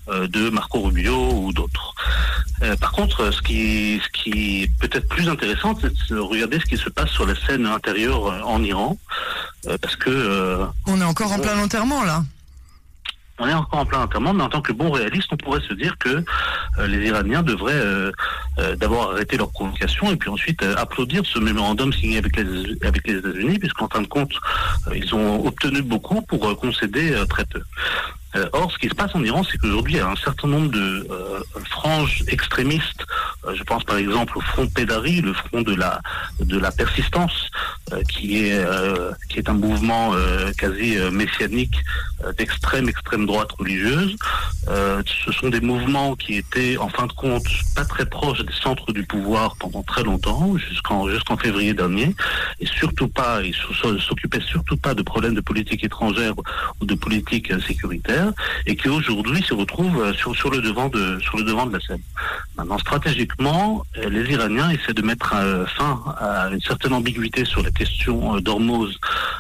de Marco Rubio ou d'autres. Par contre, ce qui est peut-être plus intéressant, c'est de regarder ce qui se passe sur la scène intérieure en Iran, parce que... on est encore en plein enterrement, là. On est encore en plein enterrement, mais en tant que bon réaliste, on pourrait se dire que les Iraniens devraient d'abord arrêter leur provocation et puis ensuite applaudir ce mémorandum signé avec les États-Unis, puisqu'en fin de compte, ils ont obtenu beaucoup pour concéder très peu. Or, ce qui se passe en Iran, c'est qu'aujourd'hui, il y a un certain nombre de franges extrémistes. Je pense par exemple au Front Pédari, le front de la persistance, qui est un mouvement quasi messianique extrême droite religieuse. Ce sont des mouvements qui étaient, en fin de compte, pas très proches des centres du pouvoir pendant très longtemps, jusqu'en février dernier, et surtout pas, ils s'occupaient surtout pas de problèmes de politique étrangère ou de politique sécuritaire, et qui aujourd'hui se retrouvent sur le devant de la scène. Maintenant, stratégiquement, les Iraniens essaient de mettre fin à une certaine ambiguïté sur la question d'Hormuz,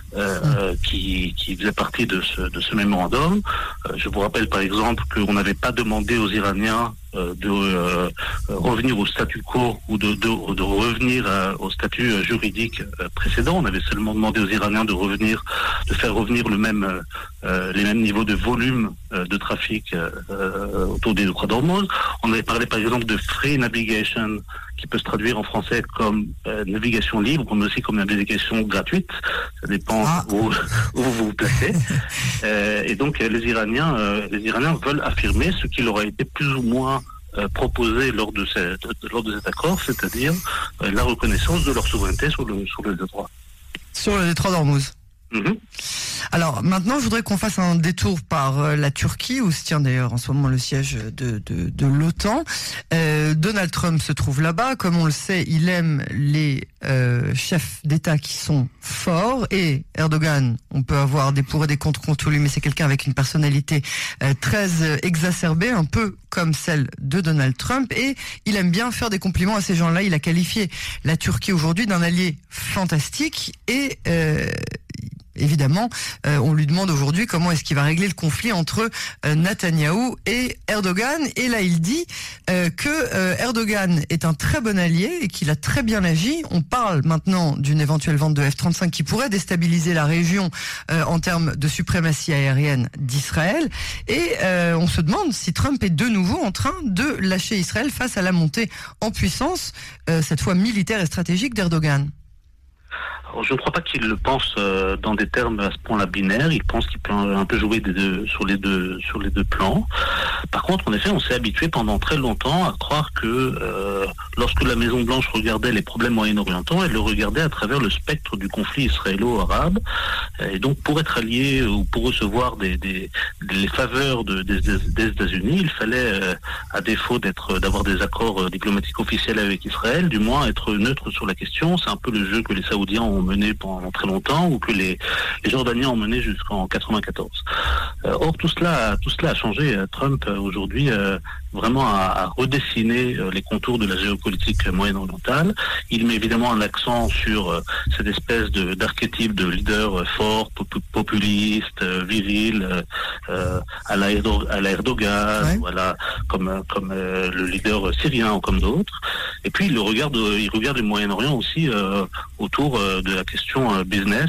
qui faisait partie de ce mémorandum. Je vous rappelle par exemple qu'on n'avait pas demandé aux Iraniens de revenir au statu quo ou de revenir au statut juridique précédent. On avait seulement demandé aux Iraniens de faire revenir les mêmes niveaux de volume de trafic autour des détroits d'Hormuz. On avait parlé par exemple de free navigation, qui peut se traduire en français comme navigation libre, mais aussi comme navigation gratuite. Ça dépend où vous vous placez. Et donc les Iraniens veulent affirmer ce qui leur a été plus ou moins proposé lors de cet accord, c'est-à-dire la reconnaissance de leur souveraineté sur le détroit. Sur le détroit d'Hormuz. Mm-hmm. Alors maintenant, je voudrais qu'on fasse un détour par la Turquie, où se tient d'ailleurs en ce moment le siège de l'OTAN. Donald Trump se trouve là-bas. Comme on le sait, il aime les chefs d'État qui sont forts. Et Erdogan, on peut avoir des pour et des contre lui, mais c'est quelqu'un avec une personnalité très exacerbée, un peu comme celle de Donald Trump. Et il aime bien faire des compliments à ces gens-là. Il a qualifié la Turquie aujourd'hui d'un allié fantastique et... évidemment, on lui demande aujourd'hui comment est-ce qu'il va régler le conflit entre Netanyahou et Erdogan. Et là, il dit que Erdogan est un très bon allié et qu'il a très bien agi. On parle maintenant d'une éventuelle vente de F-35 qui pourrait déstabiliser la région en termes de suprématie aérienne d'Israël. Et on se demande si Trump est de nouveau en train de lâcher Israël face à la montée en puissance, cette fois militaire et stratégique d'Erdogan. Alors, je ne crois pas qu'il le pense dans des termes à ce point-là binaires. Il pense qu'il peut un peu jouer sur les deux plans. Par contre, en effet, on s'est habitué pendant très longtemps à croire que lorsque la Maison-Blanche regardait les problèmes moyen-orientaux, elle le regardait à travers le spectre du conflit israélo-arabe. Et donc, pour être allié ou pour recevoir des faveurs des États-Unis, il fallait, à défaut d'avoir des accords diplomatiques officiels avec Israël, du moins être neutre sur la question. C'est un peu le jeu que les Saoudiens ont mené pendant très longtemps ou que les Jordaniens ont mené jusqu'en 94. Or, tout cela a changé. Trump, aujourd'hui, vraiment a redessiné les contours de la géopolitique moyen-orientale. Il met évidemment un accent sur cette espèce d'archétype de leader fort, populiste, viril, à la Erdogan, ouais. Voilà, comme le leader syrien ou comme d'autres. Et puis il regarde le Moyen-Orient aussi autour de la question business.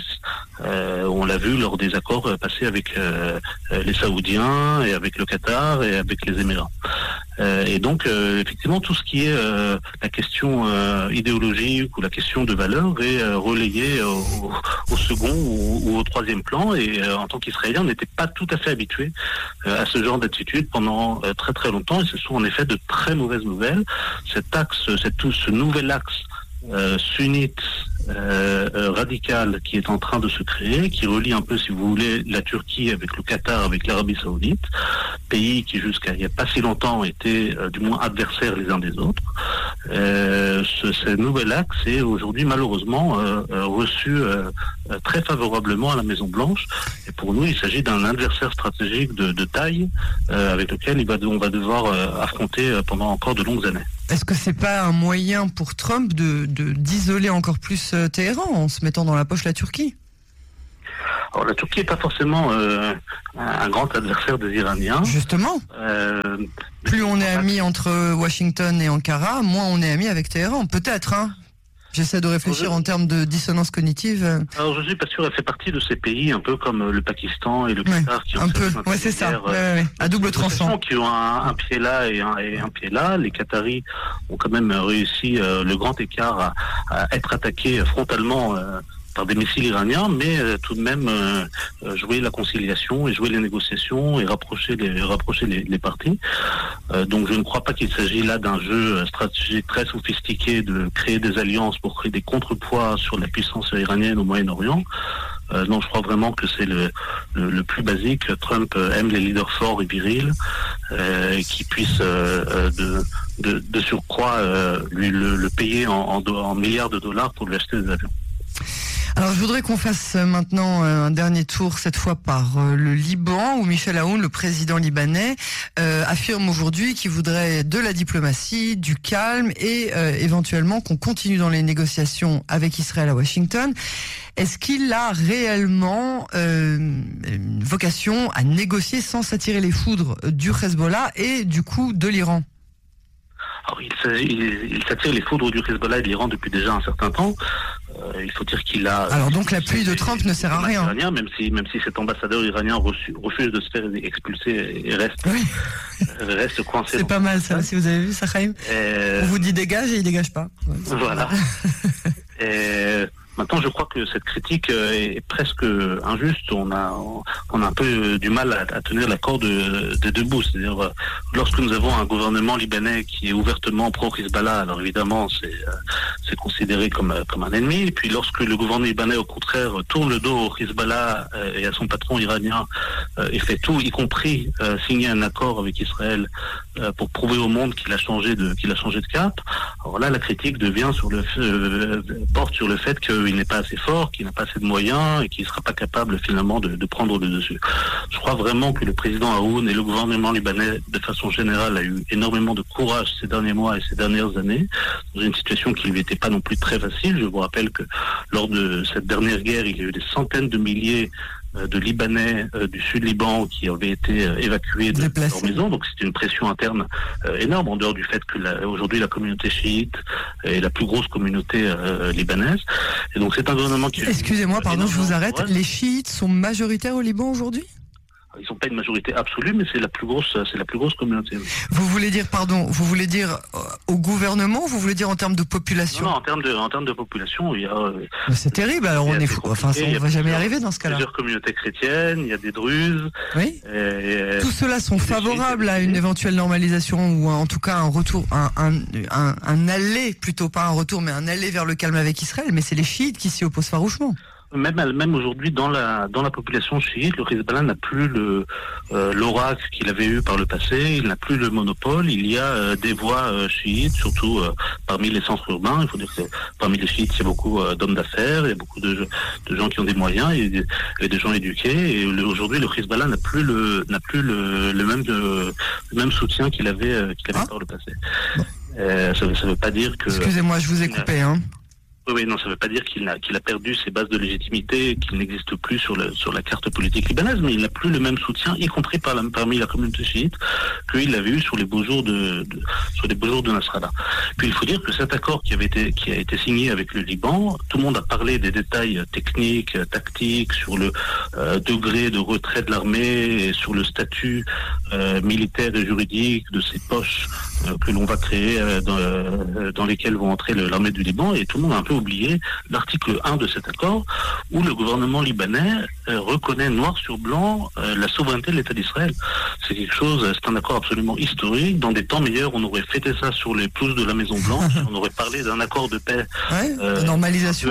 On l'a vu lors des accords passés avec les Saoudiens et avec le Qatar et avec les Émirats. Et donc, effectivement, tout ce qui est la question idéologique ou la question de valeur est relayé au second ou au troisième plan. Et en tant qu'Israélien, on n'était pas tout à fait habitué à ce genre d'attitude pendant très très longtemps. Et ce sont en effet de très mauvaises nouvelles. Ce nouvel axe sunnite radical qui est en train de se créer, qui relie un peu, si vous voulez, la Turquie avec le Qatar, avec l'Arabie Saoudite, pays qui jusqu'à il n'y a pas si longtemps étaient du moins adversaires les uns des autres. Ce nouvel axe est aujourd'hui malheureusement reçu très favorablement à la Maison-Blanche. Et pour nous, il s'agit d'un adversaire stratégique de taille avec lequel on va devoir affronter pendant encore de longues années. Est-ce que c'est pas un moyen pour Trump d'isoler encore plus Téhéran en se mettant dans la poche la Turquie ? Alors la Turquie n'est pas forcément un grand adversaire des Iraniens. Justement. Plus on est amis entre Washington et Ankara, moins on est amis avec Téhéran. Peut-être, hein. J'essaie de réfléchir en termes de dissonance cognitive. Alors je suis pas sûr, elle fait partie de ces pays, un peu comme le Pakistan et le Qatar, qui ont c'est ça, à double tranchant, qui ont un pied là et un pied là. Les Qataris ont quand même réussi le grand écart à être attaqués frontalement par des missiles iraniens, mais tout de même jouer la conciliation et jouer les négociations et rapprocher les parties. Donc je ne crois pas qu'il s'agit là d'un jeu stratégique très sophistiqué de créer des alliances pour créer des contrepoids sur la puissance iranienne au Moyen-Orient. Non, je crois vraiment que c'est le plus basique. Trump aime les leaders forts et virils qui puissent de surcroît lui le payer en milliards de dollars pour lui acheter des avions. Alors je voudrais qu'on fasse maintenant un dernier tour, cette fois par le Liban, où Michel Aoun, le président libanais, affirme aujourd'hui qu'il voudrait de la diplomatie, du calme et éventuellement qu'on continue dans les négociations avec Israël à Washington. Est-ce qu'il a réellement une vocation à négocier sans s'attirer les foudres du Hezbollah et du coup de l'Iran ? Alors, il s'attire les foudres du Hezbollah et de l'Iran depuis déjà un certain temps. Il faut dire qu'il a... Alors donc l'appui de Trump ne sert à rien. Iranien, même si cet ambassadeur iranien refuse de se faire expulser et reste coincé. C'est pas mal ça, si vous avez vu ça, Chaim. On vous dit dégage et il dégage pas. Ouais, voilà. Maintenant, je crois que cette critique est presque injuste. On a un peu du mal à tenir la corde des deux bouts. C'est-à-dire, lorsque nous avons un gouvernement libanais qui est ouvertement pro-Hezbollah, alors évidemment, c'est considéré comme un ennemi. Et puis, lorsque le gouvernement libanais, au contraire, tourne le dos au Hezbollah et à son patron iranien et fait tout, y compris signer un accord avec Israël pour prouver au monde qu'il a changé de cap. Alors là, la critique porte sur le fait qu'il n'est pas assez fort, qu'il n'a pas assez de moyens et qu'il ne sera pas capable finalement de prendre le dessus. Je crois vraiment que le président Aoun et le gouvernement libanais de façon générale a eu énormément de courage ces derniers mois et ces dernières années dans une situation qui n'était pas non plus très facile. Je vous rappelle que lors de cette dernière guerre, il y a eu des centaines de milliers de Libanais du sud Liban qui avaient été évacués de leur maison. Donc c'est une pression interne énorme, en dehors du fait que aujourd'hui la communauté chiite est la plus grosse communauté libanaise. Et donc c'est un gouvernement qui... Excusez-moi, pardon, je vous arrête. Les chiites sont majoritaires au Liban aujourd'hui ? Ils n'ont pas une majorité absolue, mais c'est la plus grosse communauté. Vous voulez dire au gouvernement, ou vous voulez dire en termes de population ? Non, en termes de population, il y a... c'est terrible, alors on est fou. Enfin, on va jamais y arriver dans ce cas-là. Plusieurs communautés chrétiennes, il y a des druzes. Oui. Tous ceux-là sont favorables à une éventuelle normalisation, ou en tout cas un retour, un aller, plutôt pas un retour, mais un aller vers le calme avec Israël, mais c'est les chiites qui s'y opposent farouchement. Même aujourd'hui, dans la population chiite, le Hezbollah n'a plus l'oracle qu'il avait eu par le passé, il n'a plus le monopole. Il y a des voix chiites, surtout parmi les centres urbains. Il faut dire que parmi les chiites, il y a beaucoup d'hommes d'affaires, il y a beaucoup de gens qui ont des moyens et des gens éduqués. Et aujourd'hui, le Hezbollah n'a plus le même soutien qu'il avait par le passé. Ça veut pas dire que... Excusez-moi, je vous ai coupé, hein. Oui, non, ça ne veut pas dire qu'il a perdu ses bases de légitimité, qu'il n'existe plus sur la carte politique libanaise, mais il n'a plus le même soutien, y compris parmi la communauté chiite, qu'il avait eu sur les beaux jours de Nasrallah. Puis il faut dire que cet accord qui a été signé avec le Liban, tout le monde a parlé des détails techniques, tactiques, sur le degré de retrait de l'armée, et sur le statut militaire et juridique de ces poches que l'on va créer dans lesquelles vont entrer l'armée du Liban, et tout le monde a un peu oublié l'article 1 de cet accord où le gouvernement libanais reconnaît noir sur blanc la souveraineté de l'État d'Israël. C'est un accord absolument historique. Dans des temps meilleurs, on aurait fêté ça sur les pelouses de la Maison Blanche, on aurait parlé d'un accord de paix, de normalisation,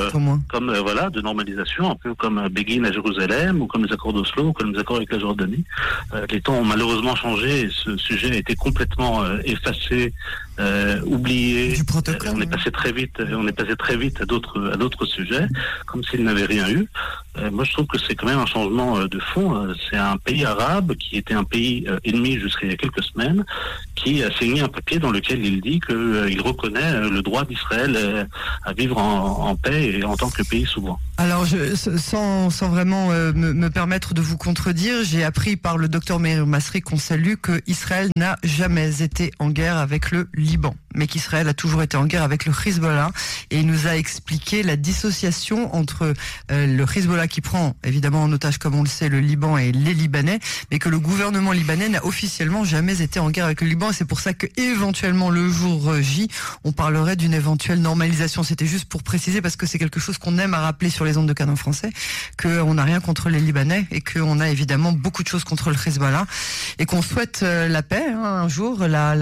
de normalisation, un peu comme Begin à Jérusalem, ou comme les accords d'Oslo, ou comme les accords avec la Jordanie. Les temps ont malheureusement changé et ce sujet a été complètement effacé, oublié. Du protocole, on est passé très vite passer très vite à d'autres sujets, comme s'il n'avait rien eu. Moi, je trouve que c'est quand même un changement de fond. C'est un pays arabe qui était un pays ennemi jusqu'à il y a quelques semaines, qui a signé un papier dans lequel il dit qu'il reconnaît le droit d'Israël à vivre en paix et en tant que pays souverain. Alors, sans vraiment me permettre de vous contredire, j'ai appris par le docteur Meir Masri qu'on salue que Israël n'a jamais été en guerre avec le Liban, mais qu'Israël a toujours été en guerre avec le Hezbollah. Et il nous a expliqué la dissociation entre le Hezbollah qui prend évidemment en otage, comme on le sait, le Liban et les Libanais, mais que le gouvernement libanais n'a officiellement jamais été en guerre avec le Liban. Et c'est pour ça que éventuellement le jour J, on parlerait d'une éventuelle normalisation. C'était juste pour préciser, parce que c'est quelque chose qu'on aime à rappeler sur les ondes de Canon français, qu'on n'a rien contre les Libanais et qu'on a évidemment beaucoup de choses contre le Hezbollah et qu'on souhaite la paix un jour,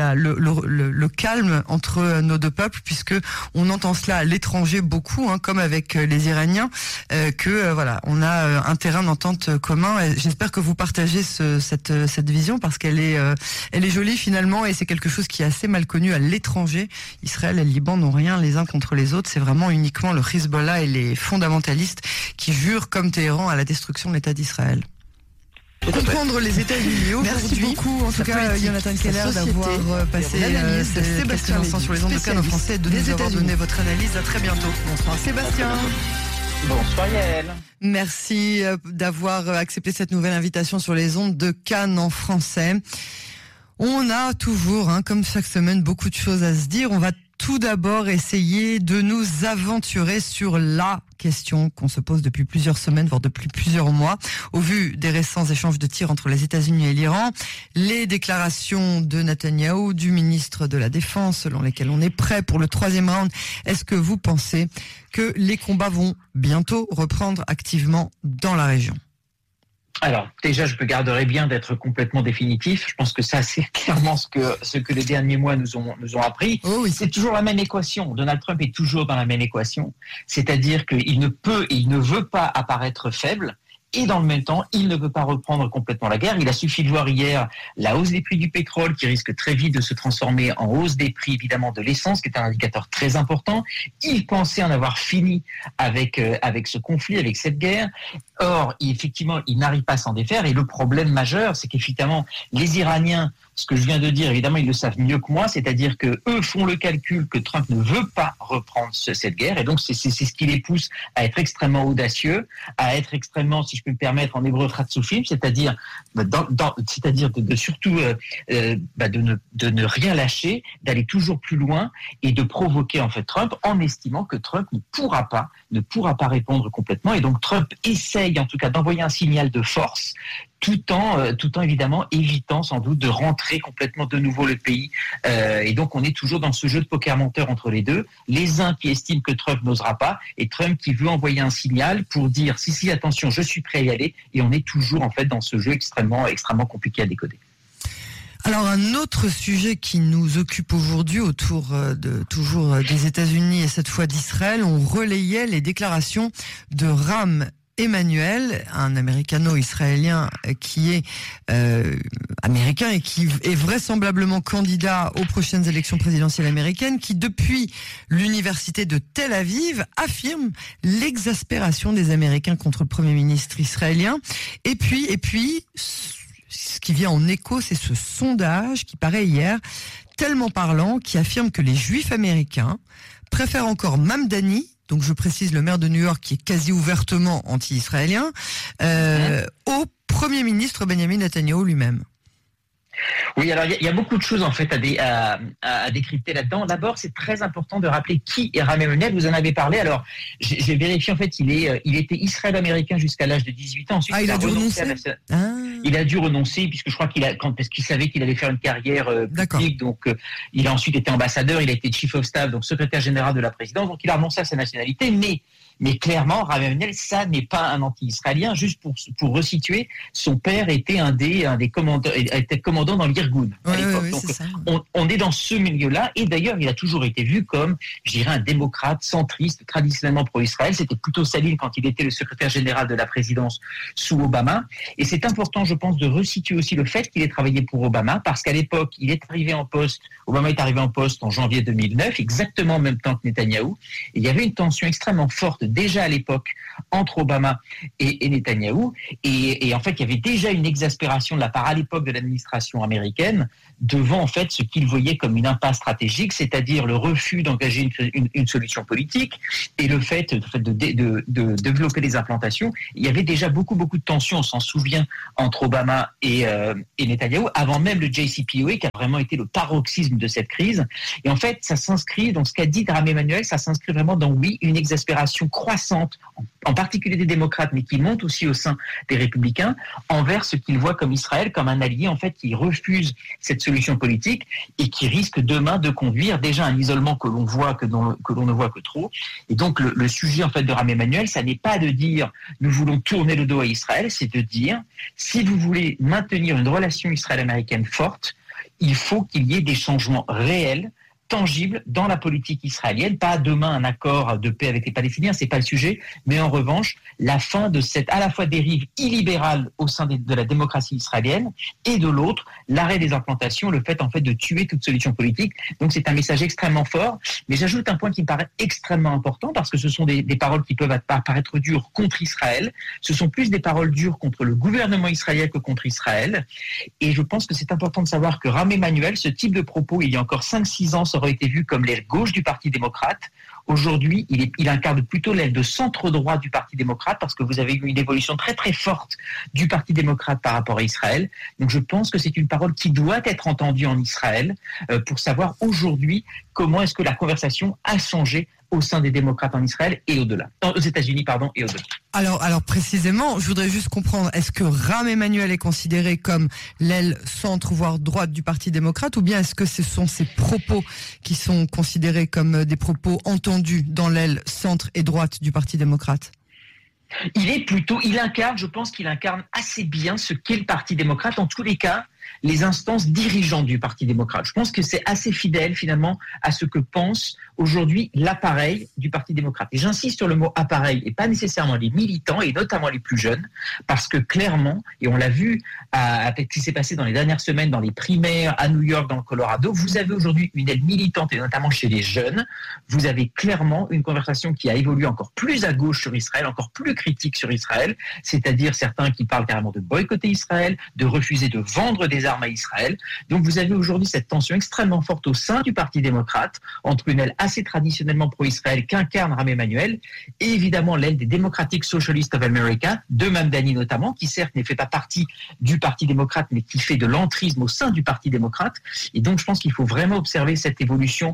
le calme entre nos deux peuples, puisque on entend cela à l'étranger beaucoup, comme avec les Iraniens, que voilà, on a un terrain d'entente commun. Et j'espère que vous partagez cette vision, parce qu'elle est jolie finalement, et c'est quelque chose qui est assez mal connu à l'étranger. Israël et le Liban n'ont rien les uns contre les autres, c'est vraiment uniquement le Hezbollah et les fondamentalistes qui jurent comme Téhéran à la destruction de l'État d'Israël. Comprendre les États-Unis aujourd'hui. Merci beaucoup, en tout cas, Jonathan Keller, d'avoir passé quelques instants sur les ondes de Canon français et de nous avoir donné votre analyse. À très bientôt. Bonsoir Sébastien. Bonsoir Yael. Merci d'avoir accepté cette nouvelle invitation sur les ondes de Cannes en français. On a toujours, comme chaque semaine, beaucoup de choses à se dire. On va tout d'abord essayer de nous aventurer sur la question qu'on se pose depuis plusieurs semaines, voire depuis plusieurs mois, au vu des récents échanges de tirs entre les États-Unis et l'Iran, les déclarations de Netanyahou, du ministre de la Défense, selon lesquelles on est prêt pour le 3e round. Est-ce que vous pensez que les combats vont bientôt reprendre activement dans la région ? Alors, déjà, je me garderais bien d'être complètement définitif. Je pense que ça, c'est clairement ce que les derniers mois nous ont appris. Oh oui. C'est toujours la même équation. Donald Trump est toujours dans la même équation. C'est-à-dire qu'il ne peut et il ne veut pas apparaître faible. Et dans le même temps, il ne veut pas reprendre complètement la guerre. Il a suffi de voir hier la hausse des prix du pétrole qui risque très vite de se transformer en hausse des prix, évidemment, de l'essence, qui est un indicateur très important. Il pensait en avoir fini avec ce conflit, avec cette guerre. Or, effectivement, il n'arrive pas à s'en défaire. Et le problème majeur, c'est qu'effectivement, les Iraniens, ce que je viens de dire, évidemment, ils le savent mieux que moi, c'est-à-dire que eux font le calcul que Trump ne veut pas reprendre cette guerre, et donc c'est ce qui les pousse à être extrêmement audacieux, à être extrêmement, si je peux me permettre, en hébreu Khatsoufim, c'est-à-dire de surtout de ne rien lâcher, d'aller toujours plus loin et de provoquer en fait Trump, en estimant que Trump ne pourra pas répondre complètement, et donc Trump essaye en tout cas d'envoyer un signal de force, tout en évidemment évitant sans doute de rentrer complètement de nouveau le pays. Et donc on est toujours dans ce jeu de poker menteur entre les deux. Les uns qui estiment que Trump n'osera pas, et Trump qui veut envoyer un signal pour dire si attention, je suis prêt à y aller. Et on est toujours en fait dans ce jeu extrêmement compliqué à décoder. Alors un autre sujet qui nous occupe aujourd'hui autour toujours des États-Unis et cette fois d'Israël, on relayait les déclarations de Ram Emanuel, un américano-israélien qui est américain et qui est vraisemblablement candidat aux prochaines élections présidentielles américaines, qui depuis l'université de Tel Aviv affirme l'exaspération des Américains contre le Premier ministre israélien. Et puis ce qui vient en écho, c'est ce sondage qui paraît hier tellement parlant, qui affirme que les Juifs américains préfèrent encore Mamdani, donc je précise le maire de New York qui est quasi ouvertement anti-israélien, au Premier ministre Benjamin Netanyahou lui-même. Oui, alors il y a beaucoup de choses en fait à décrypter là-dedans. D'abord, c'est très important de rappeler qui est Ram Emanuel. Vous en avez parlé. Alors, j'ai vérifié en fait, il était israélo-américain jusqu'à l'âge de 18 ans. Ensuite, il a dû renoncer. Il a dû renoncer puisque je crois parce qu'il savait qu'il allait faire une carrière publique. Donc, il a ensuite été ambassadeur. Il a été chief of staff, donc secrétaire général de la présidence. Donc, il a renoncé à sa nationalité, mais clairement, Ram Emanuel, ça n'est pas un anti-israélien. Juste pour resituer, son père était un des commandants, était commandant dans l'Irgun à l'époque. Donc, on est dans ce milieu-là. Et d'ailleurs, il a toujours été vu comme, je dirais, un démocrate centriste, traditionnellement pro-Israël. C'était plutôt Saline quand il était le secrétaire général de la présidence sous Obama. Et c'est important, je pense, de resituer aussi le fait qu'il ait travaillé pour Obama, parce qu'à l'époque, Obama est arrivé en poste en janvier 2009, exactement en même temps que Netanyahou. Et il y avait une tension extrêmement forte déjà à l'époque entre Obama et Netanyahou. Et en fait, il y avait déjà une exaspération de la part à l'époque de l'administration américaine devant en fait ce qu'il voyait comme une impasse stratégique, c'est-à-dire le refus d'engager une solution politique et le fait de développer des implantations. Il y avait déjà beaucoup de tensions, on s'en souvient, entre Obama et Netanyahou, avant même le JCPOA, qui a vraiment été le paroxysme de cette crise. Et en fait, ça s'inscrit, donc ce qu'a dit Rahm Emanuel, ça s'inscrit vraiment dans, oui, une exaspération croissante, en particulier des démocrates, mais qui monte aussi au sein des républicains, envers ce qu'ils voient comme Israël, comme un allié, en fait, qui refuse cette solution politique et qui risque demain de conduire déjà à un isolement que l'on ne voit que trop. Et donc, le sujet, en fait, de Rahm Emanuel, ça n'est pas de dire nous voulons tourner le dos à Israël, c'est de dire si vous voulez maintenir une relation israélo-américaine forte, il faut qu'il y ait des changements réels, tangible dans la politique israélienne, pas demain un accord de paix avec les Palestiniens, c'est pas le sujet, mais en revanche la fin de cette à la fois dérive illibérale au sein de la démocratie israélienne et de l'autre l'arrêt des implantations, le fait en fait de tuer toute solution politique. Donc c'est un message extrêmement fort, mais j'ajoute un point qui me paraît extrêmement important parce que ce sont des paroles qui peuvent paraître dures contre Israël, ce sont plus des paroles dures contre le gouvernement israélien que contre Israël, et je pense que c'est important de savoir que Rahm Emanuel, ce type de propos il y a encore 5-6 ans aurait été vu comme l'aile gauche du Parti démocrate. Aujourd'hui, il incarne plutôt l'aile de centre-droit du Parti démocrate parce que vous avez eu une évolution très très forte du Parti démocrate par rapport à Israël. Donc je pense que c'est une parole qui doit être entendue en Israël pour savoir aujourd'hui comment est-ce que la conversation a changé au sein des démocrates en Israël et au-delà, aux États-Unis, et au-delà. Alors précisément, je voudrais juste comprendre, est-ce que Rahm Emanuel est considéré comme l'aile centre, voire droite du Parti démocrate, ou bien est-ce que ce sont ses propos qui sont considérés comme des propos entendus dans l'aile centre et droite du Parti démocrate ? Je pense qu'il incarne assez bien ce qu'est le Parti démocrate, en tous les cas, les instances dirigeantes du Parti démocrate. Je pense que c'est assez fidèle finalement à ce que pense aujourd'hui l'appareil du Parti démocrate. Et j'insiste sur le mot appareil et pas nécessairement les militants et notamment les plus jeunes, parce que clairement, et on l'a vu avec ce qui s'est passé dans les dernières semaines dans les primaires à New York, dans le Colorado, vous avez aujourd'hui une aile militante et notamment chez les jeunes, vous avez clairement une conversation qui a évolué encore plus à gauche sur Israël, encore plus critique sur Israël, c'est-à-dire certains qui parlent carrément de boycotter Israël, de refuser de vendre des armes à Israël. Donc vous avez aujourd'hui cette tension extrêmement forte au sein du Parti démocrate entre une aile assez traditionnellement pro-Israël qu'incarne Rahm Emanuel et évidemment l'aile des Democratic Socialists of America, de Mamdani notamment, qui certes ne fait pas partie du Parti démocrate mais qui fait de l'entrisme au sein du Parti démocrate. Et donc je pense qu'il faut vraiment observer cette évolution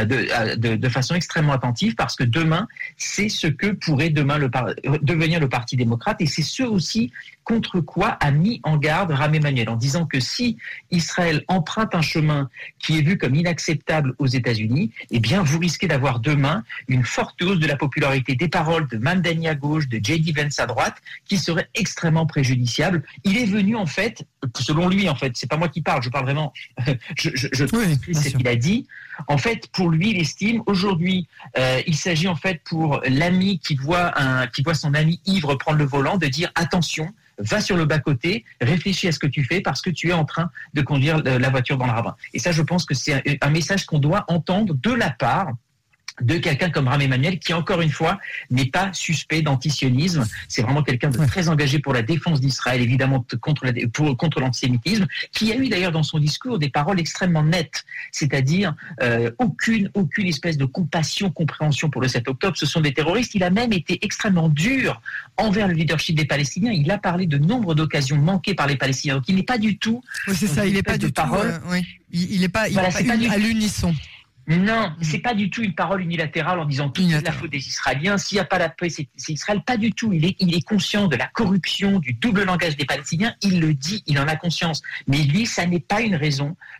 de façon extrêmement attentive parce que demain, c'est ce que pourrait demain devenir le Parti démocrate et c'est ce aussi contre quoi a mis en garde Rahm Emanuel en disant que si Israël emprunte un chemin qui est vu comme inacceptable aux États-Unis, eh bien vous risquez d'avoir demain une forte hausse de la popularité des paroles de Mamdani à gauche, de J.D. Vance à droite, qui serait extrêmement préjudiciable. Il est venu en fait, selon lui en fait, c'est pas moi qui parle, je parle vraiment, je transcris ce qu'il a dit. En fait, pour lui, il estime aujourd'hui, il s'agit en fait pour l'ami qui voit son ami ivre prendre le volant, de dire attention. Va sur le bas-côté, réfléchis à ce que tu fais parce que tu es en train de conduire la voiture dans le ravin. Et ça, je pense que c'est un message qu'on doit entendre de la part de quelqu'un comme Rahm Emanuel qui, encore une fois, n'est pas suspect d'antisionisme. C'est vraiment quelqu'un de très engagé pour la défense d'Israël, évidemment contre l'antisémitisme, qui a eu d'ailleurs dans son discours des paroles extrêmement nettes, c'est-à-dire aucune espèce de compréhension pour le 7 octobre. Ce sont des terroristes. Il a même été extrêmement dur envers le leadership des Palestiniens. Il a parlé de nombre d'occasions manquées par les Palestiniens. Donc il n'est pas du tout... Oui, c'est ça, il n'est pas du tout... Il n'est pas à l'unisson. Non, c'est pas du tout une parole unilatérale en disant tout est la faute des Israéliens. S'il n'y a pas la paix, c'est Israël. Pas du tout. Il est conscient de la corruption, du double langage des Palestiniens. Il le dit, il en a conscience. Mais lui, ça n'est pas une raison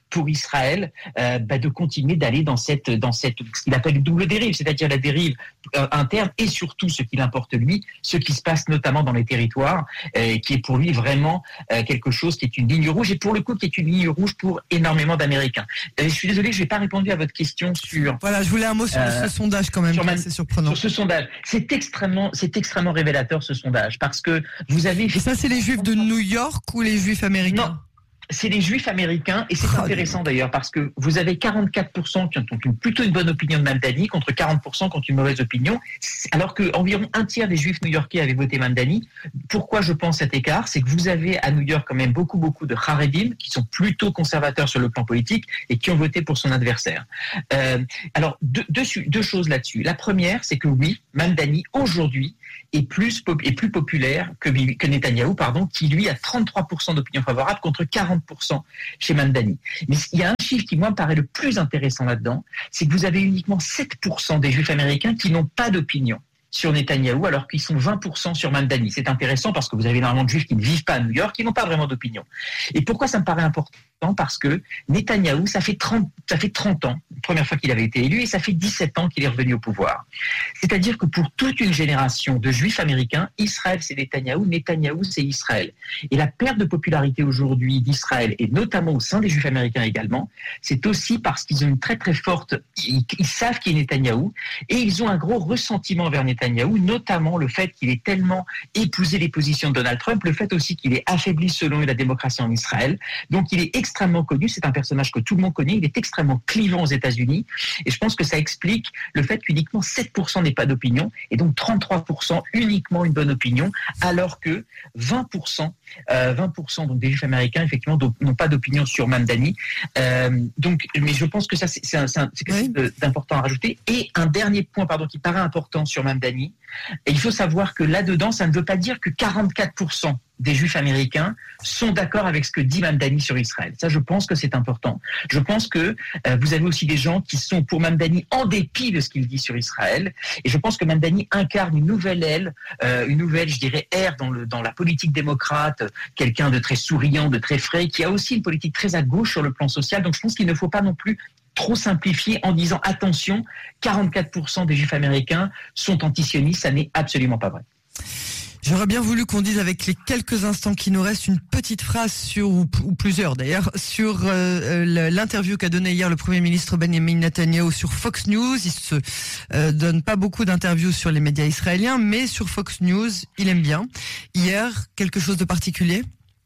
pour Israël de continuer d'aller dans cette ce qu'il appelle une double dérive, c'est-à-dire la dérive interne et surtout ce qu'il importe lui, ce qui se passe notamment dans les territoires, qui est pour lui vraiment quelque chose qui est une ligne rouge et pour le coup qui est une ligne rouge pour énormément d'Américains. Je suis désolé, je n'ai pas répondu à votre question sur... Voilà, je voulais un mot sur ce sondage quand même, c'est surprenant. Sur ce sondage, c'est extrêmement révélateur ce sondage, parce que vous avez... Et ça, c'est les Juifs de New York ou les Juifs américains? Non. C'est les Juifs américains, et c'est intéressant d'ailleurs, parce que vous avez 44% qui ont plutôt une bonne opinion de Mamdani, contre 40% qui ont une mauvaise opinion, alors qu'environ un tiers des Juifs new-yorkais avaient voté Mamdani. Pourquoi je pense cet écart? C'est que vous avez à New York quand même beaucoup de Haredim, qui sont plutôt conservateurs sur le plan politique, et qui ont voté pour son adversaire. Alors, deux choses là-dessus. La première, c'est que oui, Mamdani, aujourd'hui, est plus populaire que Netanyahou, qui lui a 33% d'opinion favorable contre 40% chez Mamdani. Mais il y a un chiffre qui, moi, me paraît le plus intéressant là-dedans, c'est que vous avez uniquement 7% des Juifs américains qui n'ont pas d'opinion sur Netanyahou, alors qu'ils sont 20% sur Mamdani. C'est intéressant parce que vous avez énormément de Juifs qui ne vivent pas à New York, qui n'ont pas vraiment d'opinion. Et pourquoi ça me paraît important? Parce que Netanyahou, ça fait 30 ans, la première fois qu'il avait été élu, et ça fait 17 ans qu'il est revenu au pouvoir. C'est-à-dire que pour toute une génération de Juifs américains, Israël c'est Netanyahou, Netanyahou c'est Israël. Et la perte de popularité aujourd'hui d'Israël, et notamment au sein des Juifs américains également, c'est aussi parce qu'ils ont une très très forte... Ils savent qui est Netanyahou, et ils ont un gros ressentiment vers Netanyahou, notamment le fait qu'il ait tellement épousé les positions de Donald Trump, le fait aussi qu'il ait affaibli selon eux la démocratie en Israël. Donc il est extrêmement connu, c'est un personnage que tout le monde connaît, il est extrêmement clivant aux États-Unis, et je pense que ça explique le fait qu'uniquement 7% n'aient pas d'opinion, et donc 33% uniquement une bonne opinion, alors que 20% donc des Juifs américains effectivement n'ont pas d'opinion sur Mamdani. Mais je pense que ça c'est quelque chose d'important à rajouter. Et un dernier point qui paraît important sur Mamdani, et il faut savoir que là-dedans, ça ne veut pas dire que 44% des Juifs américains sont d'accord avec ce que dit Mamdani sur Israël. Ça, je pense que c'est important. Je pense que vous avez aussi des gens qui sont pour Mamdani en dépit de ce qu'il dit sur Israël. Et je pense que Mamdani incarne une nouvelle ère, je dirais, ère dans la politique démocrate, quelqu'un de très souriant, de très frais, qui a aussi une politique très à gauche sur le plan social. Donc je pense qu'il ne faut pas non plus trop simplifié en disant attention, 44% des Juifs américains sont antisionistes, ça n'est absolument pas vrai. J'aurais bien voulu qu'on dise avec les quelques instants qui nous restent une petite phrase ou plusieurs d'ailleurs, sur l'interview qu'a donné hier le Premier ministre Benjamin Netanyahou sur Fox News. Il se donne pas beaucoup d'interviews sur les médias israéliens, mais sur Fox News, il aime bien. Hier, quelque chose de particulier ?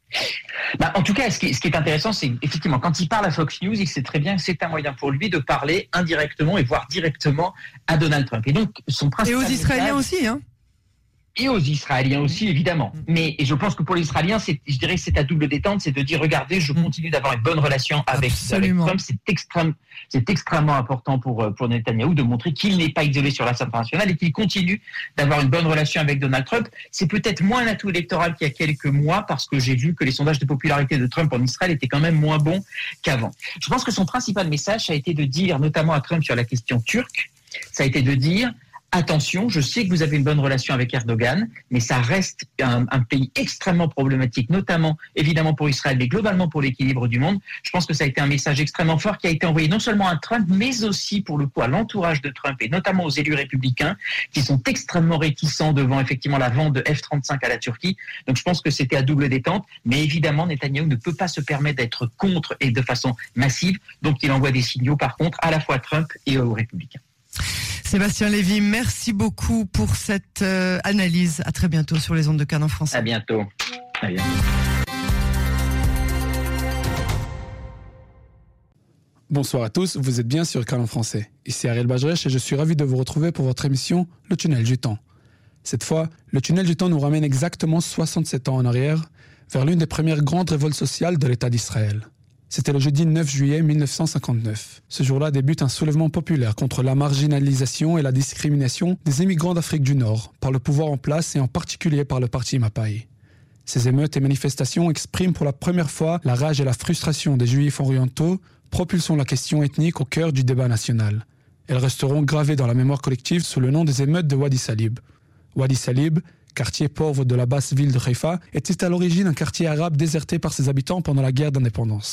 En tout cas, ce qui est intéressant, c'est effectivement quand il parle à Fox News, il sait très bien que c'est un moyen pour lui de parler indirectement et voire directement à Donald Trump. Et donc son principal... Et aux Israéliens aussi, hein. Et aux Israéliens aussi, évidemment. Mais et je pense que pour les Israéliens, je dirais que c'est à double détente, c'est de dire, regardez, je continue d'avoir une bonne relation avec Trump. C'est extrêmement important pour Netanyahou de montrer qu'il n'est pas isolé sur la scène internationale et qu'il continue d'avoir une bonne relation avec Donald Trump. C'est peut-être moins un atout électoral qu'il y a quelques mois, parce que j'ai vu que les sondages de popularité de Trump en Israël étaient quand même moins bons qu'avant. Je pense que son principal message, ça a été de dire, notamment à Trump sur la question turque, ça a été de dire... Attention, je sais que vous avez une bonne relation avec Erdogan, mais ça reste un pays extrêmement problématique, notamment, évidemment, pour Israël, mais globalement pour l'équilibre du monde. Je pense que ça a été un message extrêmement fort qui a été envoyé non seulement à Trump, mais aussi, pour le coup, à l'entourage de Trump et notamment aux élus républicains qui sont extrêmement réticents devant, effectivement, la vente de F-35 à la Turquie. Donc, je pense que c'était à double détente, mais évidemment, Netanyahou ne peut pas se permettre d'être contre et de façon massive. Donc, il envoie des signaux, par contre, à la fois à Trump et aux républicains. Sébastien Lévy, merci beaucoup pour cette analyse. À très bientôt sur les ondes de Cannes en français. À bientôt. À bientôt. Bonsoir à tous, vous êtes bien sur Cannes en français. Ici Ariel Bajrech et je suis ravi de vous retrouver pour votre émission Le Tunnel du Temps. Cette fois, le Tunnel du Temps nous ramène exactement 67 ans en arrière, vers l'une des premières grandes révoltes sociales de l'État d'Israël. C'était le jeudi 9 juillet 1959. Ce jour-là débute un soulèvement populaire contre la marginalisation et la discrimination des immigrants d'Afrique du Nord par le pouvoir en place et en particulier par le parti Mapai. Ces émeutes et manifestations expriment pour la première fois la rage et la frustration des Juifs orientaux, propulsant la question ethnique au cœur du débat national. Elles resteront gravées dans la mémoire collective sous le nom des émeutes de Wadi Salib. Wadi Salib, quartier pauvre de la basse ville de Haïfa, était à l'origine un quartier arabe déserté par ses habitants pendant la guerre d'indépendance.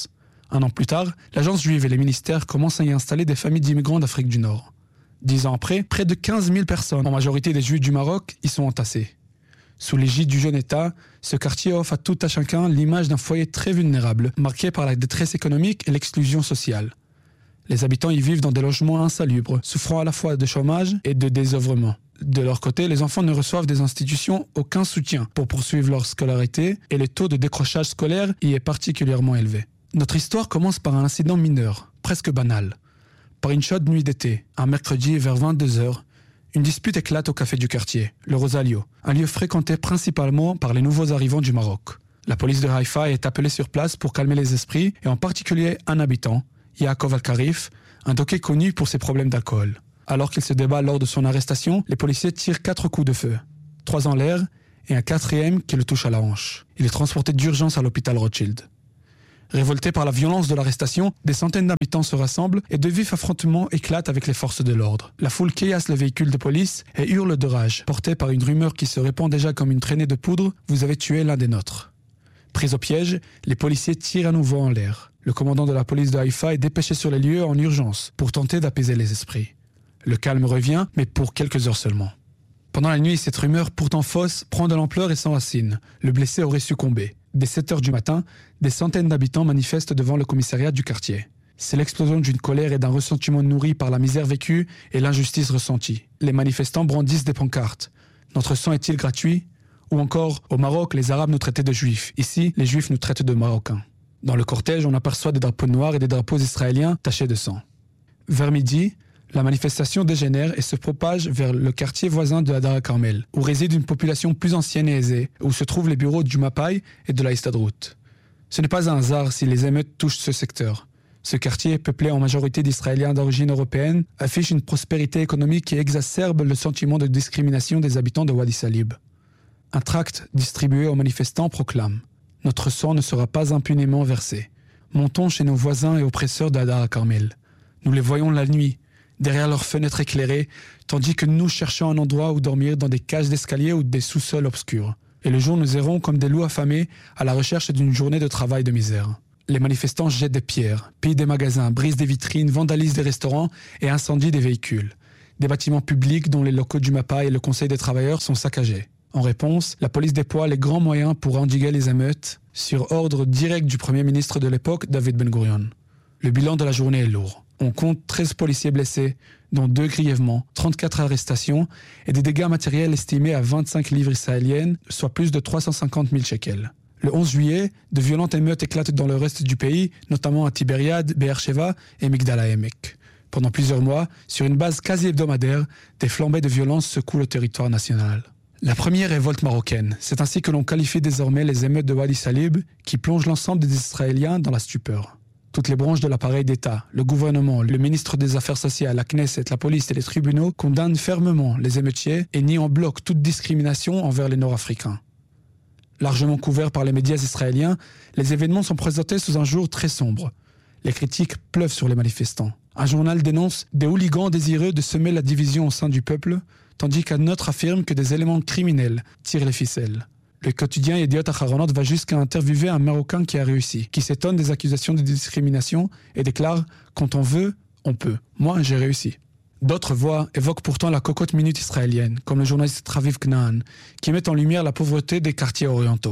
Un an plus tard, l'agence juive et les ministères commencent à y installer des familles d'immigrants d'Afrique du Nord. 10 ans après, près de 15 000 personnes, en majorité des juifs du Maroc, y sont entassées. Sous l'égide du jeune État, ce quartier offre à tout à chacun l'image d'un foyer très vulnérable, marqué par la détresse économique et l'exclusion sociale. Les habitants y vivent dans des logements insalubres, souffrant à la fois de chômage et de désœuvrement. De leur côté, les enfants ne reçoivent des institutions aucun soutien pour poursuivre leur scolarité et le taux de décrochage scolaire y est particulièrement élevé. Notre histoire commence par un incident mineur, presque banal. Par une chaude nuit d'été, un mercredi vers 22h, une dispute éclate au café du quartier, le Rosalio, un lieu fréquenté principalement par les nouveaux arrivants du Maroc. La police de Haïfa est appelée sur place pour calmer les esprits et en particulier un habitant, Yaakov Al-Karif, un docké connu pour ses problèmes d'alcool. Alors qu'il se débat lors de son arrestation, les policiers tirent 4 coups de feu, 3 en l'air et un 4e qui le touche à la hanche. Il est transporté d'urgence à l'hôpital Rothschild. Révoltés par la violence de l'arrestation, des centaines d'habitants se rassemblent et de vifs affrontements éclatent avec les forces de l'ordre. La foule caillasse le véhicule de police et hurle de rage, portée par une rumeur qui se répand déjà comme une traînée de poudre « Vous avez tué l'un des nôtres ». Pris au piège, les policiers tirent à nouveau en l'air. Le commandant de la police de Haïfa est dépêché sur les lieux en urgence pour tenter d'apaiser les esprits. Le calme revient, mais pour quelques heures seulement. Pendant la nuit, cette rumeur, pourtant fausse, prend de l'ampleur et s'enracine. Le blessé aurait succombé. Dès 7h du matin, des centaines d'habitants manifestent devant le commissariat du quartier. C'est l'explosion d'une colère et d'un ressentiment nourri par la misère vécue et l'injustice ressentie. Les manifestants brandissent des pancartes. « Notre sang est-il gratuit ?» Ou encore « Au Maroc, les Arabes nous traitaient de Juifs. Ici, les Juifs nous traitent de Marocains. » Dans le cortège, on aperçoit des drapeaux noirs et des drapeaux israéliens tachés de sang. Vers midi, la manifestation dégénère et se propage vers le quartier voisin de Hadar Carmel, où réside une population plus ancienne et aisée, où se trouvent les bureaux du Mapai et de la Histadrout. Ce n'est pas un hasard si les émeutes touchent ce secteur. Ce quartier, peuplé en majorité d'Israéliens d'origine européenne, affiche une prospérité économique qui exacerbe le sentiment de discrimination des habitants de Wadi Salib. Un tract distribué aux manifestants proclame « Notre sang ne sera pas impunément versé. Montons chez nos voisins et oppresseurs de Hadar Carmel. Nous les voyons la nuit, derrière leurs fenêtres éclairées, tandis que nous cherchons un endroit où dormir dans des cages d'escalier ou des sous-sols obscurs. Et le jour nous errons comme des loups affamés à la recherche d'une journée de travail de misère. » Les manifestants jettent des pierres, pillent des magasins, brisent des vitrines, vandalisent des restaurants et incendient des véhicules. Des bâtiments publics dont les locaux du MAPA et le Conseil des travailleurs sont saccagés. En réponse, la police déploie les grands moyens pour endiguer les émeutes, sur ordre direct du Premier ministre de l'époque, David Ben Gurion. Le bilan de la journée est lourd. On compte 13 policiers blessés, dont 2 grièvement, 34 arrestations et des dégâts matériels estimés à 25 livres israéliennes, soit plus de 350 000 shekels. Le 11 juillet, de violentes émeutes éclatent dans le reste du pays, notamment à Tibériade, Be'er Sheva et Migdal HaEmek. Pendant plusieurs mois, sur une base quasi hebdomadaire, des flambées de violence secouent le territoire national. La première révolte marocaine, c'est ainsi que l'on qualifie désormais les émeutes de Wadi Salib qui plongent l'ensemble des Israéliens dans la stupeur. Toutes les branches de l'appareil d'État, le gouvernement, le ministre des Affaires sociales, la Knesset, la police et les tribunaux condamnent fermement les émeutiers et nient en bloc toute discrimination envers les Nord-Africains. Largement couverts par les médias israéliens, les événements sont présentés sous un jour très sombre. Les critiques pleuvent sur les manifestants. Un journal dénonce des hooligans désireux de semer la division au sein du peuple, tandis qu'un autre affirme que des éléments criminels tirent les ficelles. Le quotidien Yediot Aharonot va jusqu'à interviewer un Marocain qui a réussi, qui s'étonne des accusations de discrimination et déclare « Quand on veut, on peut. Moi, j'ai réussi ». D'autres voix évoquent pourtant la cocotte minute israélienne, comme le journaliste Raviv Knaan, qui met en lumière la pauvreté des quartiers orientaux.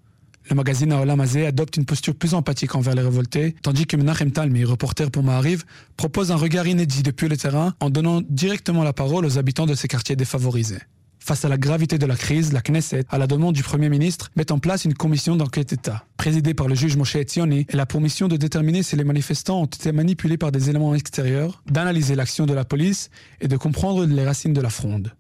Le magazine Haolam Hazeh adopte une posture plus empathique envers les révoltés, tandis que Menachem Talmi, reporter pour Maariv, propose un regard inédit depuis le terrain en donnant directement la parole aux habitants de ces quartiers défavorisés. Face à la gravité de la crise, la Knesset, à la demande du Premier ministre, met en place une commission d'enquête d'État. Présidée par le juge Moshe Etzioni, elle a pour mission de déterminer si les manifestants ont été manipulés par des éléments extérieurs, d'analyser l'action de la police et de comprendre les racines de la fronde.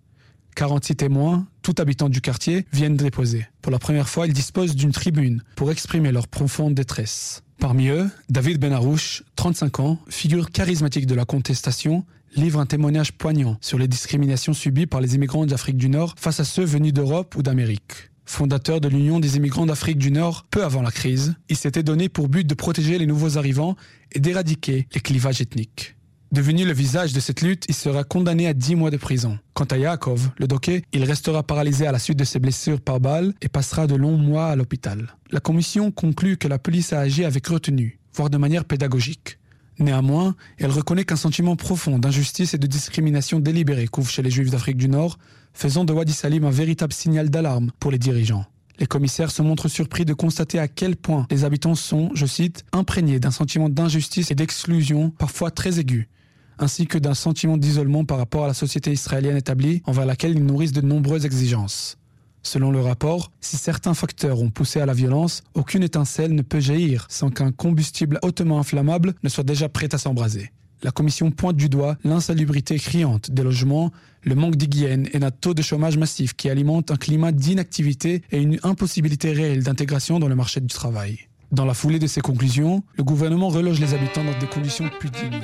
46 témoins, tout habitant du quartier, viennent déposer. Pour la première fois, ils disposent d'une tribune pour exprimer leur profonde détresse. Parmi eux, David Ben Harouche, 35 ans, figure charismatique de la contestation, livre un témoignage poignant sur les discriminations subies par les immigrants d'Afrique du Nord face à ceux venus d'Europe ou d'Amérique. Fondateur de l'Union des immigrants d'Afrique du Nord, peu avant la crise, il s'était donné pour but de protéger les nouveaux arrivants et d'éradiquer les clivages ethniques. Devenu le visage de cette lutte, il sera condamné à 10 mois de prison. Quant à Yaakov, le docké, il restera paralysé à la suite de ses blessures par balle et passera de longs mois à l'hôpital. La commission conclut que la police a agi avec retenue, voire de manière pédagogique. Néanmoins, elle reconnaît qu'un sentiment profond d'injustice et de discrimination délibérée couvre chez les Juifs d'Afrique du Nord, faisant de Wadi Salim un véritable signal d'alarme pour les dirigeants. Les commissaires se montrent surpris de constater à quel point les habitants sont, je cite, imprégnés d'un sentiment d'injustice et d'exclusion parfois très aigu, ainsi que d'un sentiment d'isolement par rapport à la société israélienne établie envers laquelle ils nourrissent de nombreuses exigences. Selon le rapport, si certains facteurs ont poussé à la violence, aucune étincelle ne peut jaillir sans qu'un combustible hautement inflammable ne soit déjà prêt à s'embraser. La commission pointe du doigt l'insalubrité criante des logements, le manque d'hygiène et un taux de chômage massif qui alimente un climat d'inactivité et une impossibilité réelle d'intégration dans le marché du travail. Dans la foulée de ces conclusions, le gouvernement reloge les habitants dans des conditions plus dignes.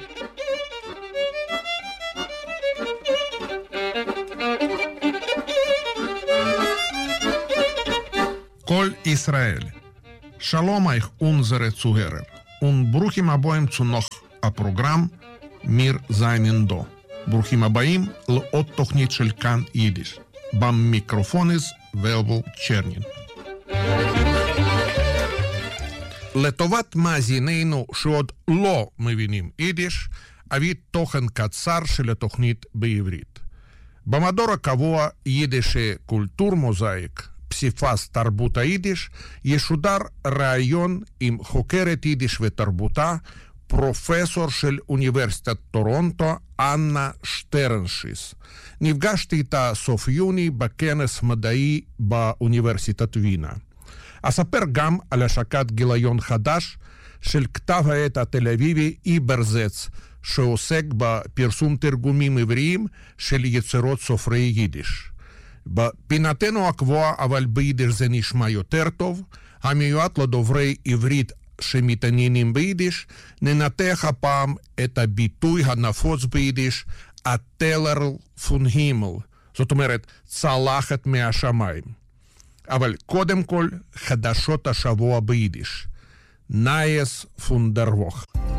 Kol Israel. Shalom euch unsere Zuhörer und bruchim aboim zu noch a program Mir seinen do. ברוכים הבאים לעוד תוכנית של כאן יידיש. במיקרופון ולבל צ'רנין. לטובת מאזינינו שעוד לא מבינים יידיש, אביא תוכן קצר של התוכנית בעברית. במדור הקבוע יידיש קולטור מוזאיק, פסיפס תרבות היידיש, ישודר ראיון עם חוקרת יידיש ותרבותה, פרופסור של אוניברסיטת טורונטו, אנה שטרנשיס. נפגשתי איתה סוף יוני בכנס מדעי באוניברסיטת וינה. אספר גם על השקת גיליון חדש של כתב העת התל אביבי איברזץ, שעוסק בפרסום תרגומים עבריים של יצירות סופרי יידיש. בפינתנו הקבועה, אבל ביידיש זה נשמע יותר טוב, המיועד לדוברי עברית שמתעניינים ביידיש, ננתח הפעם את הביטוי הנפוץ ביידיש, הטלר פון הימל, זאת אומרת, צלחת מהשמיים. אבל קודם כל, חדשות השבוע ביידיש. נייס פון דר ווך.